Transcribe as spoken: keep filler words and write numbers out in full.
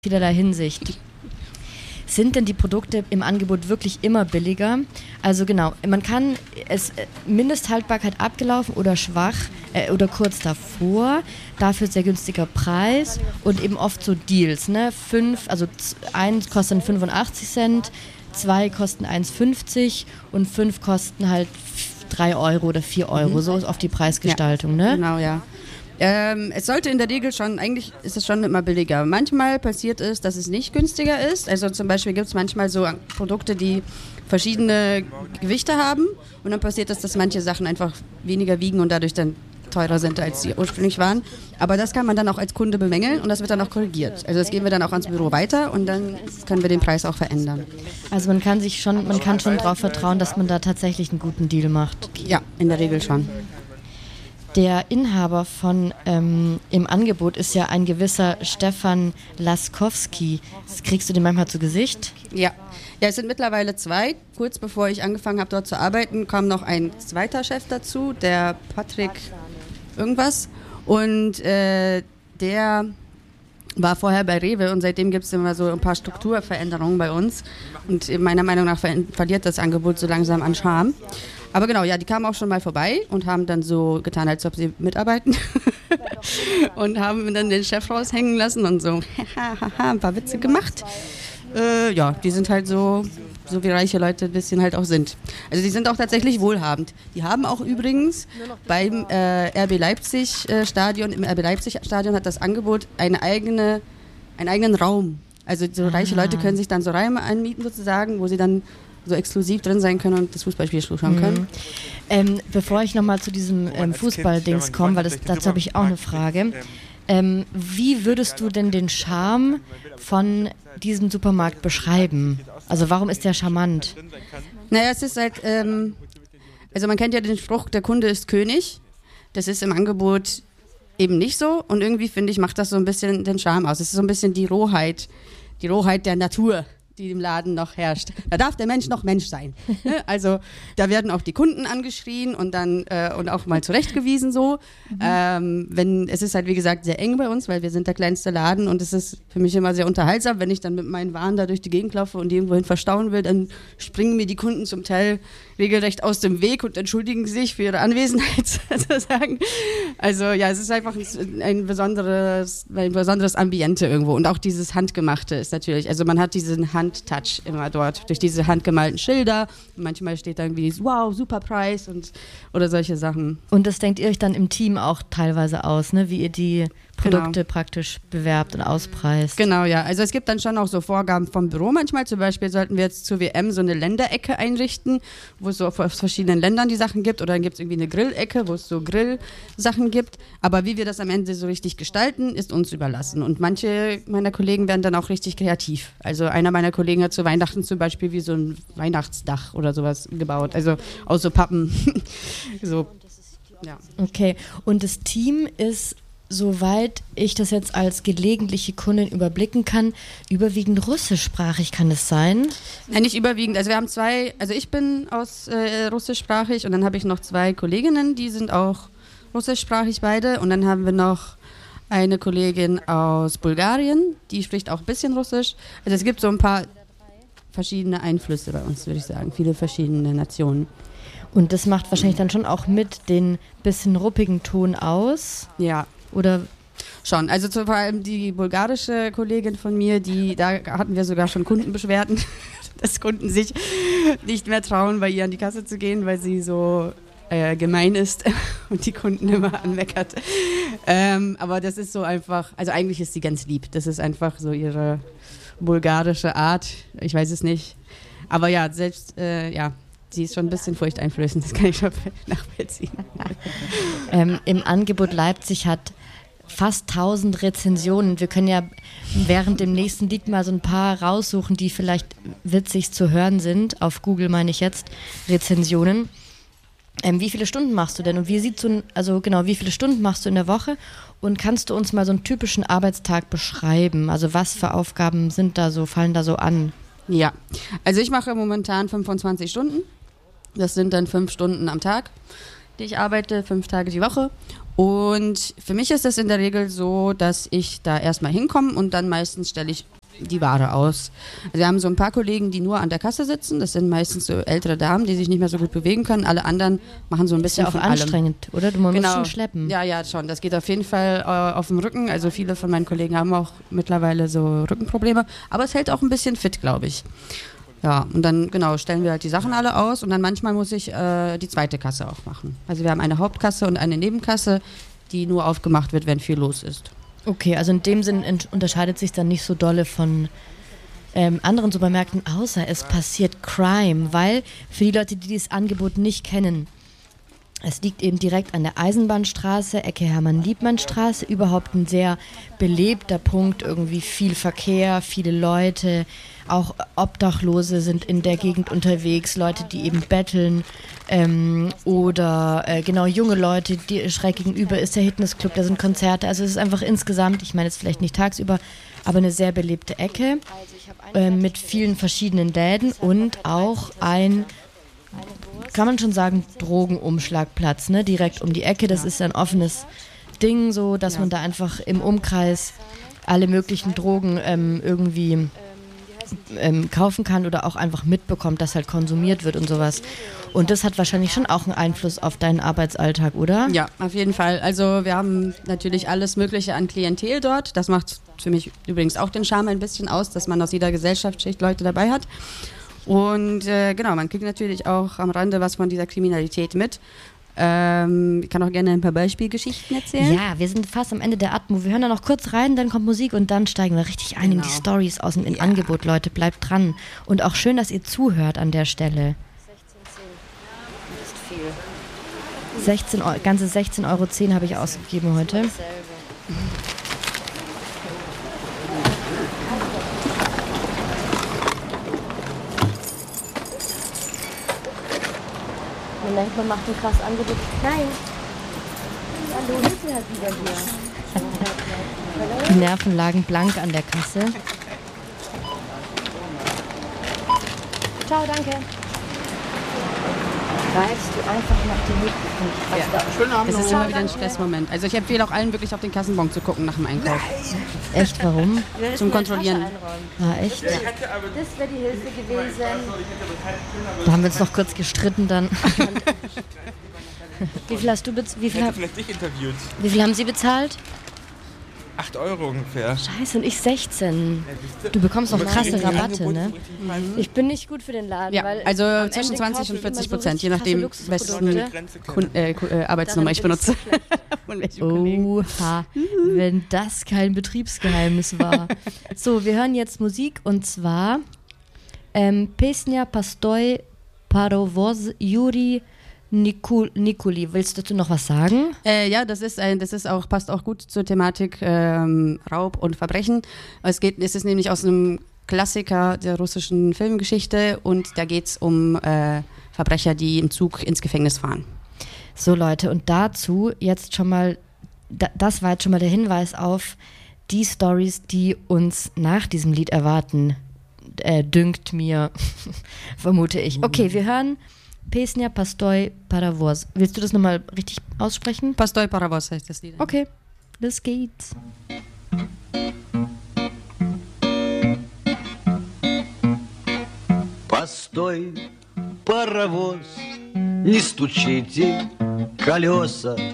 vielerlei Hinsicht. Sind denn die Produkte im Angebot wirklich immer billiger? Also genau, man kann es Mindesthaltbarkeit abgelaufen oder schwach äh, oder kurz davor, dafür sehr günstiger Preis und eben oft so Deals, ne? Fünf, also eins kostet fünfundachtzig Cent, zwei kosten eins fünfzig und fünf kosten halt drei Euro oder vier Euro. Mhm. So ist oft die Preisgestaltung, ja, ne? Genau, ja. Ähm, es sollte in der Regel schon, eigentlich ist es schon immer billiger. Manchmal passiert es, dass es nicht günstiger ist. Also zum Beispiel gibt es manchmal so Produkte, die verschiedene Gewichte haben und dann passiert es, dass manche Sachen einfach weniger wiegen und dadurch dann teurer sind, als sie ursprünglich waren. Aber das kann man dann auch als Kunde bemängeln und das wird dann auch korrigiert. Also das geben wir dann auch ans Büro weiter und dann können wir den Preis auch verändern. Also man kann sich schon, man kann schon darauf vertrauen, dass man da tatsächlich einen guten Deal macht. Ja, in der Regel schon. Der Inhaber von ähm, im Angebot ist ja ein gewisser Stefan Laskowski. Das kriegst du den manchmal zu Gesicht? Ja. Ja, es sind mittlerweile zwei. Kurz bevor ich angefangen habe, dort zu arbeiten, kam noch ein zweiter Chef dazu, der Patrick irgendwas. Und äh, der war vorher bei Rewe und seitdem gibt es immer so ein paar Strukturveränderungen bei uns. Und meiner Meinung nach ver- verliert das Angebot so langsam an Charme. Aber genau, ja, die kamen auch schon mal vorbei und haben dann so getan, als ob sie mitarbeiten und haben dann den Chef raushängen lassen und so ein paar Witze gemacht. Äh, ja, die sind halt so, so wie reiche Leute ein bisschen halt auch sind. Also die sind auch tatsächlich wohlhabend. Die haben auch übrigens beim äh, R B Leipzig äh, Stadion, im R B Leipzig Stadion hat das Angebot eine eigene, einen eigenen Raum. Also so reiche Leute können sich dann so Räume anmieten sozusagen, wo sie dann so exklusiv drin sein können und das Fußballspiel zuschauen können. Mhm. Ähm, bevor ich nochmal zu diesem ähm, Fußballdings komme, weil das, dazu habe ich auch eine Frage. Ähm, wie würdest du denn den Charme von diesem Supermarkt beschreiben? Also warum ist der charmant? Naja, es ist halt, ähm, also man kennt ja den Spruch, der Kunde ist König. Das ist im Angebot eben nicht so und irgendwie, finde ich, macht das so ein bisschen den Charme aus. Es ist so ein bisschen die Rohheit, die Rohheit der Natur, die im Laden noch herrscht. Da darf der Mensch noch Mensch sein. Also da werden auch die Kunden angeschrien und dann äh, und auch mal zurechtgewiesen so. Mhm. Ähm, wenn, es ist halt wie gesagt sehr eng bei uns, weil wir sind der kleinste Laden und es ist für mich immer sehr unterhaltsam, wenn ich dann mit meinen Waren da durch die Gegend laufe und die irgendwohin verstauen will, dann springen mir die Kunden zum Teil regelrecht aus dem Weg und entschuldigen sich für ihre Anwesenheit sozusagen. Also ja, es ist einfach ein, ein besonderes, ein besonderes Ambiente irgendwo und auch dieses Handgemachte ist natürlich, also man hat diesen Handtouch immer dort, durch diese handgemalten Schilder. Manchmal steht da irgendwie, wow, super Preis und oder solche Sachen. Und das denkt ihr euch dann im Team auch teilweise aus, ne? Wie ihr die Produkte genau. praktisch bewerbt und auspreist. Genau, ja. Also es gibt dann schon auch so Vorgaben vom Büro manchmal. Zum Beispiel sollten wir jetzt zur W M so eine Länderecke einrichten, wo es so aus verschiedenen Ländern die Sachen gibt. Oder dann gibt es irgendwie eine Grillecke, wo es so Grillsachen gibt. Aber wie wir das am Ende so richtig gestalten, ist uns überlassen. Und manche meiner Kollegen werden dann auch richtig kreativ. Also einer meiner Kollegen hat zu Weihnachten zum Beispiel wie so ein Weihnachtsdach oder sowas gebaut. Also aus so Pappen. so, ja. Okay. Und das Team ist, soweit ich das jetzt als gelegentliche Kundin überblicken kann, überwiegend russischsprachig, kann es sein? Nein, nicht überwiegend. Also wir haben zwei, also ich bin aus äh, russischsprachig und dann habe ich noch zwei Kolleginnen, die sind auch russischsprachig beide und dann haben wir noch eine Kollegin aus Bulgarien, die spricht auch ein bisschen Russisch. Also es gibt so ein paar verschiedene Einflüsse bei uns, würde ich sagen, viele verschiedene Nationen. Und das macht wahrscheinlich dann schon auch mit den bisschen ruppigen Ton aus? Ja. Oder schon, also zu, vor allem die bulgarische Kollegin von mir, die, da hatten wir sogar schon Kundenbeschwerden, dass Kunden sich nicht mehr trauen, bei ihr an die Kasse zu gehen, weil sie so äh, gemein ist und die Kunden immer anmeckert. Ähm, aber das ist so einfach, also eigentlich ist sie ganz lieb, das ist einfach so ihre bulgarische Art, ich weiß es nicht. Aber ja, selbst, äh, ja, sie ist schon ein bisschen furchteinflößend, das kann ich schon nachvollziehen. ähm, Im Angebot Leipzig hat fast tausend Rezensionen. Wir können ja während dem nächsten Lied mal so ein paar raussuchen, die vielleicht witzig zu hören sind. Auf Google meine ich jetzt Rezensionen. Ähm, wie viele Stunden machst du denn und wie sieht so ein, also genau, wie viele Stunden machst du in der Woche und kannst du uns mal so einen typischen Arbeitstag beschreiben? Also was für Aufgaben sind da so, fallen da so an? Ja, also ich mache momentan fünfundzwanzig Stunden. Das sind dann fünf Stunden am Tag, die ich arbeite, fünf Tage die Woche. Und für mich ist es in der Regel so, dass ich da erstmal hinkomme und dann meistens stelle ich die Ware aus. Also wir haben so ein paar Kollegen, die nur an der Kasse sitzen. Das sind meistens so ältere Damen, die sich nicht mehr so gut bewegen können. Alle anderen machen so ein bisschen Ist ja auch von anstrengend, allem. oder? Du musst Genau. schon schleppen. Ja, ja, schon. Das geht auf jeden Fall äh, auf dem Rücken. Also viele von meinen Kollegen haben auch mittlerweile so Rückenprobleme. Aber es hält auch ein bisschen fit, glaube ich. Ja, und dann genau stellen wir halt die Sachen alle aus und dann manchmal muss ich äh, die zweite Kasse aufmachen. Also wir haben eine Hauptkasse und eine Nebenkasse, die nur aufgemacht wird, wenn viel los ist. Okay, also in dem Sinn ent- unterscheidet sich dann nicht so dolle von ähm, anderen Supermärkten, außer es passiert Crime, weil für die Leute, die dieses Angebot nicht kennen, es liegt eben direkt an der Eisenbahnstraße, Ecke Hermann-Liebmann-Straße, überhaupt ein sehr belebter Punkt, irgendwie viel Verkehr, viele Leute, auch Obdachlose sind in der Gegend unterwegs, Leute, die eben betteln ähm, oder äh, genau junge Leute, die schräg gegenüber ist der Fitnessclub, da sind Konzerte, also es ist einfach insgesamt, ich meine jetzt vielleicht nicht tagsüber, aber eine sehr belebte Ecke äh, mit vielen verschiedenen Läden und auch ein, kann man schon sagen, Drogenumschlagplatz, ne? Direkt um die Ecke. Das ist ein offenes Ding, so dass man da einfach im Umkreis alle möglichen Drogen ähm, irgendwie ähm, kaufen kann oder auch einfach mitbekommt, dass halt konsumiert wird und sowas. Und das hat wahrscheinlich schon auch einen Einfluss auf deinen Arbeitsalltag, oder? Ja, auf jeden Fall. Also wir haben natürlich alles Mögliche an Klientel dort. Das macht für mich übrigens auch den Charme ein bisschen aus, dass man aus jeder Gesellschaftsschicht Leute dabei hat. Und äh, genau, man kriegt natürlich auch am Rande was von dieser Kriminalität mit. Ähm, ich kann auch gerne ein paar Beispielgeschichten erzählen. Ja, wir sind fast am Ende der Atmo. Wir hören da noch kurz rein, dann kommt Musik und dann steigen wir richtig ein Genau. in die Stories aus dem in Ja. Angebot. Leute, bleibt dran. Und auch schön, dass ihr zuhört an der Stelle. sechzehn Euro, ganze sechzehn Euro zehn habe ich ausgegeben heute. Man denkt, man macht ein krasses Angebot. Nein. Hallo, ist sie halt wieder hier. Die Nerven lagen blank an der Kasse. Ciao, danke. Greifst du einfach nach dem Mikrofon? Ja. Schönen Abend. Es ist immer wieder ein Stressmoment. Also ich empfehle auch allen wirklich auf den Kassenbon zu gucken nach dem Einkauf. Echt, warum? Zum Kontrollieren. Ah, echt? Das wäre die Hilfe gewesen. Da haben wir uns noch kurz gestritten dann. Wie viel hast du bezahlt? Wie viel, hab, vielleicht dich interviewt. wie viel haben sie bezahlt? acht Euro ungefähr. Scheiße, und ich sechzehn. Du bekommst noch krasse Rabatte, ne? Ich bin nicht gut für den Laden, Ja, weil also am zwischen Ende zwanzig kaufe und ich vierzig immer so Prozent, je richtig nachdem, krasse wessen Luxusprodukte. Kun äh, Ku- äh, Arbeitsnummer ich benutze. Und welche Kollegen. Oha, wenn das kein Betriebsgeheimnis war. So, wir hören jetzt Musik und zwar ähm, Pesnia Pastoi Parovoz Juri Nikul Nikuli. Willst du dazu noch was sagen? Äh, ja, das ist ein, das ist auch, passt auch gut zur Thematik ähm, Raub und Verbrechen. Es geht, es ist nämlich aus einem Klassiker der russischen Filmgeschichte und da geht es um äh, Verbrecher, die im Zug ins Gefängnis fahren. So Leute, und dazu jetzt schon mal, da, das war jetzt schon mal der Hinweis auf die Stories, die uns nach diesem Lied erwarten, äh, dünkt mir, vermute ich. Okay, wir hören Pesnia Pastoi Parovoz. Willst du das nochmal richtig aussprechen? Pastoi Parovoz heißt das Lied. Okay, los geht's. Постой, паровоз, не стучите колеса.